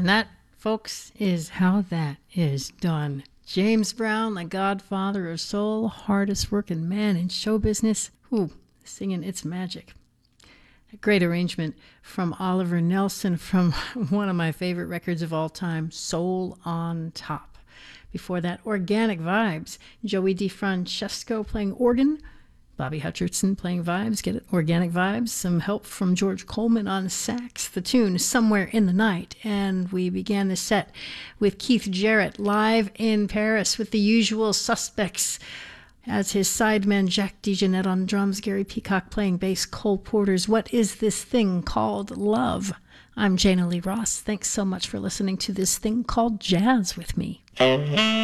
And that, folks, is how that is done. James Brown, the godfather of soul, hardest working man in show business, singing It's Magic. A great arrangement from Oliver Nelson from one of my favorite records of all time, Soul on Top. Before that, Organic Vibes, Joey DeFrancesco playing organ, Bobby Hutcherson playing vibes, get it? Organic Vibes. Some help from George Coleman on sax. The tune, Somewhere in the Night. And we began the set with Keith Jarrett live in Paris with the usual suspects as his sideman Jack DeJohnette on drums, Gary Peacock playing bass, Cole Porter's What Is This Thing Called Love? I'm Jana Lee Ross. Thanks so much for listening to This Thing Called Jazz with me.